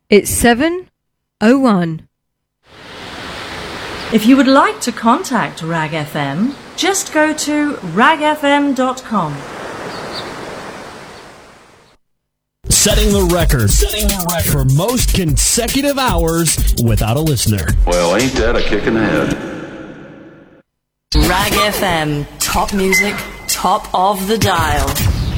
It's 7:01. If you would like to contact Rag FM, just go to ragfm.com. Setting the record for most consecutive hours without a listener. Well, ain't that a kick in the head? Rag FM, top music, top of the dial.